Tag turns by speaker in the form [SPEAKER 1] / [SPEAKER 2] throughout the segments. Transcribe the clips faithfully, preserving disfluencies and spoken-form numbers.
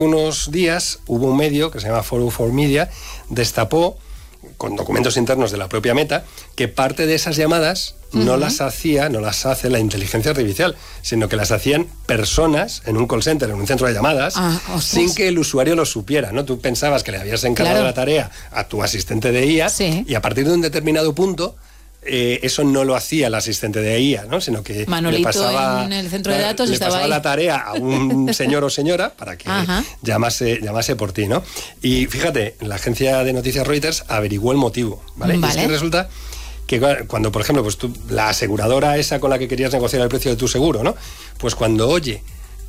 [SPEAKER 1] unos días hubo un medio que se llama cuatro cero cuatro Media, destapó con documentos internos de la propia Meta, que parte de esas llamadas uh-huh. no las hacía, no las hace la inteligencia artificial, sino que las hacían personas en un call center, en un centro de llamadas, ah, sin que el usuario lo supiera, ¿no? Tú pensabas que le habías encargado claro. la tarea a tu asistente de I A, sí. y a partir de un determinado punto, Eh, eso no lo hacía el asistente de I A, ¿no? Sino que
[SPEAKER 2] Manolito
[SPEAKER 1] le pasaba,
[SPEAKER 2] en el centro de datos
[SPEAKER 1] le
[SPEAKER 2] estaba
[SPEAKER 1] pasaba
[SPEAKER 2] ahí.
[SPEAKER 1] la tarea a un señor o señora para que llamase, llamase por ti, ¿no? Y fíjate, la agencia de noticias Reuters averiguó el motivo, ¿vale? vale. Y es que resulta que cuando, por ejemplo, pues tú, la aseguradora esa con la que querías negociar el precio de tu seguro, ¿no? Pues cuando oye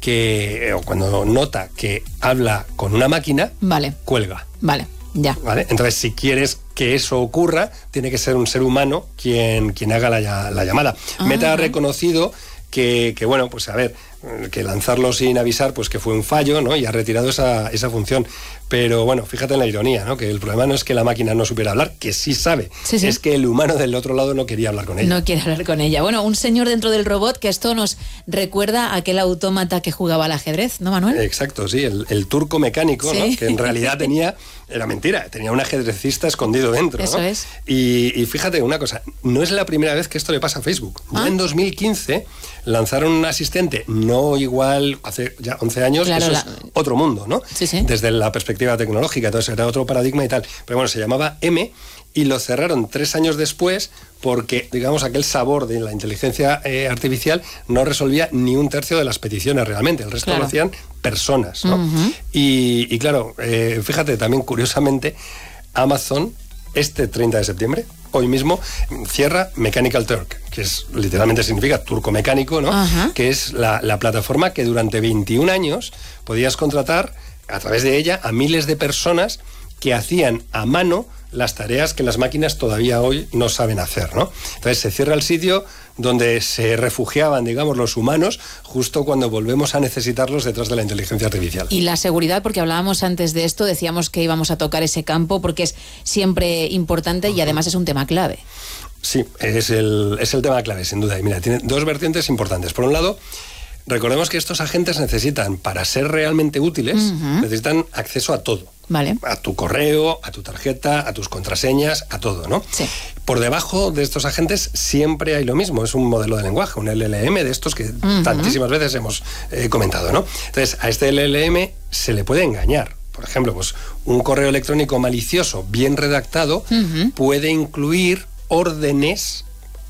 [SPEAKER 1] que, o cuando nota que habla con una máquina,
[SPEAKER 2] vale.
[SPEAKER 1] cuelga.
[SPEAKER 2] Vale. Ya.
[SPEAKER 1] ¿Vale? Entonces, si quieres que eso ocurra, tiene que ser un ser humano quien, quien haga la, la llamada. Ah, Meta ha reconocido que, que, bueno, pues a ver, que lanzarlo sin avisar, pues que fue un fallo, ¿no? Y ha retirado esa, esa función. Pero bueno, fíjate en la ironía, ¿no? Que el problema no es que la máquina no supiera hablar, que sí sabe. Sí, sí. Es que el humano del otro lado no quería hablar con ella.
[SPEAKER 2] No quiere hablar con ella. Bueno, un señor dentro del robot, que esto nos recuerda a aquel autómata que jugaba al ajedrez, ¿no, Manuel?
[SPEAKER 1] Exacto, sí, el, el turco mecánico, ¿sí? ¿no? Que en realidad tenía, era mentira, tenía un ajedrecista escondido dentro,
[SPEAKER 2] Eso
[SPEAKER 1] ¿no?
[SPEAKER 2] es.
[SPEAKER 1] Y, y fíjate una cosa, no es la primera vez que esto le pasa a Facebook. ¿Ah? Ya en dos mil quince lanzaron un asistente, no igual, hace ya once años, claro, eso la... es otro mundo, ¿no?
[SPEAKER 2] Sí, sí.
[SPEAKER 1] Desde la perspectiva tecnológica, entonces era otro paradigma y tal. Pero bueno, se llamaba M y lo cerraron tres años después porque, digamos, aquel sabor de la inteligencia eh, artificial no resolvía ni un tercio de las peticiones realmente. El resto claro. lo hacían personas, ¿no? Uh-huh. Y, y claro, eh, fíjate, también curiosamente, Amazon, este treinta de septiembre, hoy mismo, cierra Mechanical Turk, que es literalmente significa turco mecánico, ¿no? Uh-huh. Que es la, la plataforma que durante veintiún años podías contratar a través de ella a miles de personas que hacían a mano las tareas que las máquinas todavía hoy no saben hacer, ¿no? Entonces se cierra el sitio donde se refugiaban, digamos, los humanos justo cuando volvemos a necesitarlos detrás de la inteligencia artificial.
[SPEAKER 2] Y la seguridad, porque hablábamos antes de esto, decíamos que íbamos a tocar ese campo porque es siempre importante y además es un tema clave.
[SPEAKER 1] Sí, es el, es el tema clave, sin duda. Y mira, tiene dos vertientes importantes. Por un lado, recordemos que estos agentes necesitan, para ser realmente útiles, uh-huh. necesitan acceso a todo.
[SPEAKER 2] Vale.
[SPEAKER 1] A tu correo, a tu tarjeta, a tus contraseñas, a todo, ¿no?
[SPEAKER 2] Sí.
[SPEAKER 1] Por debajo de estos agentes siempre hay lo mismo, es un modelo de lenguaje, un L L M de estos que uh-huh. tantísimas veces hemos eh, comentado, ¿no? Entonces, a este L L M se le puede engañar. Por ejemplo, pues un correo electrónico malicioso, bien redactado, uh-huh. puede incluir órdenes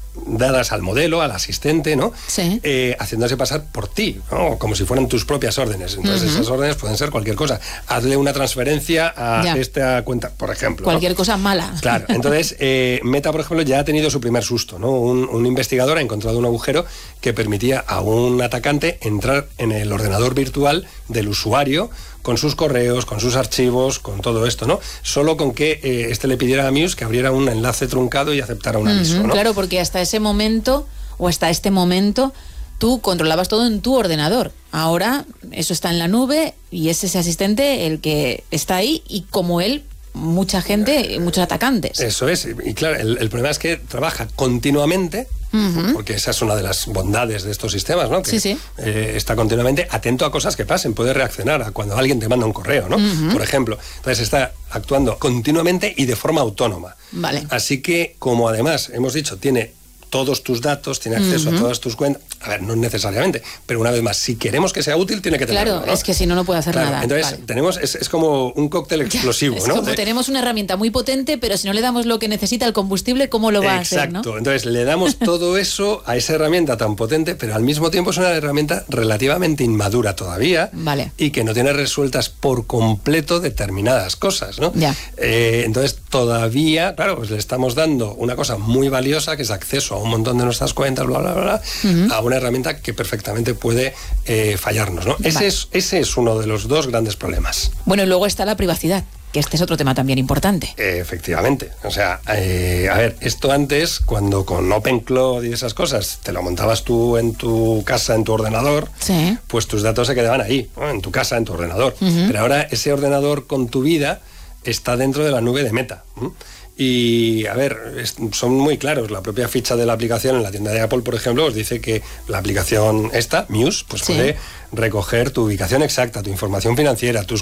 [SPEAKER 1] dadas al modelo, al asistente, ¿no?
[SPEAKER 2] Sí.
[SPEAKER 1] Eh, haciéndose pasar por ti, ¿no? Como si fueran tus propias órdenes. Entonces, uh-huh. esas órdenes pueden ser cualquier cosa. Hazle una transferencia a ya. esta cuenta, por ejemplo.
[SPEAKER 2] Cualquier
[SPEAKER 1] ¿no?
[SPEAKER 2] cosa mala.
[SPEAKER 1] Claro. Entonces, eh, Meta, por ejemplo, ya ha tenido su primer susto, ¿no? Un, un investigador ha encontrado un agujero que permitía a un atacante entrar en el ordenador virtual del usuario con sus correos, con sus archivos, con todo esto, ¿no? Solo con que eh, este le pidiera a Muse que abriera un enlace truncado y aceptara un aviso, uh-huh,
[SPEAKER 2] ¿no? Claro, porque hasta ese momento, o hasta este momento, tú controlabas todo en tu ordenador. Ahora eso está en la nube y es ese asistente el que está ahí y como él, mucha gente, muchos atacantes.
[SPEAKER 1] Eso es, y claro, el, el problema es que trabaja continuamente, uh-huh. porque esa es una de las bondades de estos sistemas, ¿no? Que
[SPEAKER 2] sí, sí.
[SPEAKER 1] Eh, está continuamente atento a cosas que pasen, puede reaccionar a cuando alguien te manda un correo, ¿no? Uh-huh. Por ejemplo. Entonces está actuando continuamente y de forma autónoma.
[SPEAKER 2] Vale.
[SPEAKER 1] Así que, como además hemos dicho, tiene todos tus datos, tiene acceso uh-huh. a todas tus cuentas. A ver, no necesariamente, pero una vez más, si queremos que sea útil, tiene que tenerlo.
[SPEAKER 2] Claro,
[SPEAKER 1] ¿no?
[SPEAKER 2] Es que si no, no puede hacer
[SPEAKER 1] claro,
[SPEAKER 2] nada.
[SPEAKER 1] Entonces,
[SPEAKER 2] vale.
[SPEAKER 1] tenemos, es, es como un cóctel explosivo,
[SPEAKER 2] es
[SPEAKER 1] ¿no?
[SPEAKER 2] Como
[SPEAKER 1] de...
[SPEAKER 2] tenemos una herramienta muy potente, pero si no le damos lo que necesita el combustible, ¿cómo lo va
[SPEAKER 1] Exacto.
[SPEAKER 2] a hacer, no?
[SPEAKER 1] Exacto, entonces le damos todo eso a esa herramienta tan potente, pero al mismo tiempo es una herramienta relativamente inmadura todavía.
[SPEAKER 2] Vale.
[SPEAKER 1] Y que no tiene resueltas por completo determinadas cosas, ¿no?
[SPEAKER 2] Ya.
[SPEAKER 1] Eh, entonces, todavía, claro, pues le estamos dando una cosa muy valiosa, que es acceso a un montón de nuestras cuentas, bla, bla, bla, bla, uh-huh. a una herramienta que perfectamente puede eh, fallarnos, ¿no? Vale. Ese es, ese es uno de los dos grandes problemas.
[SPEAKER 2] Bueno, y luego está la privacidad, que este es otro tema también importante.
[SPEAKER 1] Eh, efectivamente. O sea, eh, a ver, esto antes, cuando con OpenCloud y esas cosas te lo montabas tú en tu casa, en tu ordenador,
[SPEAKER 2] sí.
[SPEAKER 1] pues tus datos se quedaban ahí, ¿no? En tu casa, en tu ordenador. Uh-huh. Pero ahora ese ordenador con tu vida está dentro de la nube de Meta. ¿eh? Y, a ver, es, son muy claros. La propia ficha de la aplicación en la tienda de Apple, por ejemplo, os dice que la aplicación esta, Muse, pues sí, puede recoger tu ubicación exacta, tu información financiera, tus